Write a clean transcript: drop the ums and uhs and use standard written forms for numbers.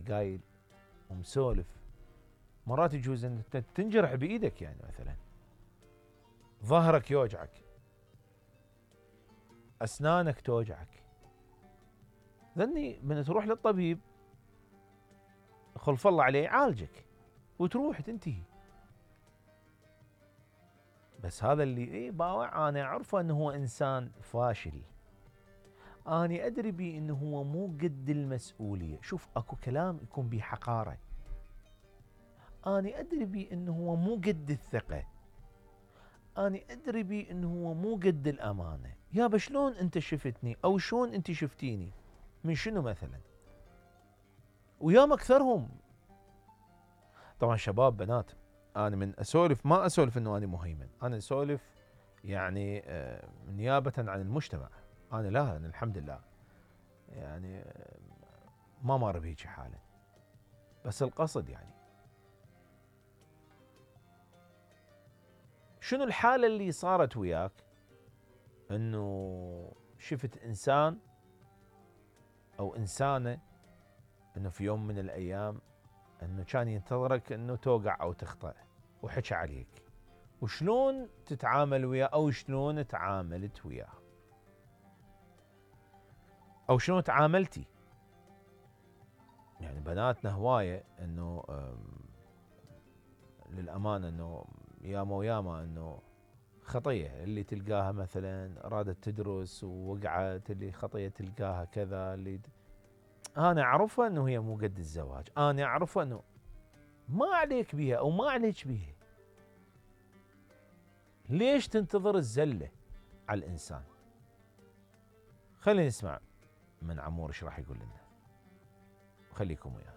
قايل ومسولف، مرات يجوز ان انت تنجرح بايدك، يعني مثلا ظهرك يوجعك، اسنانك توجعك، ذني من تروح للطبيب خلف الله عليه يعالجك وتروح تنتهي. بس هذا اللي باوع انا اعرفه انه هو انسان فاشل، اني ادري بي انه هو مو قد المسؤوليه. شوف اكو كلام يكون بيه حقاره، اني ادري بي انه هو مو قد الثقه، اني ادري بي انه هو مو قد الامانه. يابا شلون انت شفتني او شلون انت شفتيني من شنو مثلا؟ وياما اكثرهم طبعا شباب بنات. انا من اسولف ما اسولف انه انا مهيمن، انا اسولف يعني نيابه عن المجتمع. انا لا، أنا الحمد لله يعني ما مر بهيك حاله. بس القصد يعني شنو الحاله اللي صارت وياك؟ انه شفت انسان او انسانه انه في يوم من الايام انه كان ينتظرك انه توقع او تخطأ وحكى عليك، وشلون تتعامل وياه او شلون تعاملت وياه او شلون تعاملتي. يعني بناتنا هوايه انه للامانه انه ياما وياما انه خطيه اللي تلقاها مثلا رادت تدرس ووقعت، اللي خطيه تلقاها كذا، اللي انا اعرفها انه هي مو قد الزواج، انا اعرفها انه ما عليك بيها او ما عليك بيها. ليش تنتظر الزله على الانسان؟ خلينا نسمع من عمور ايش راح يقول لنا، خليكم وياه.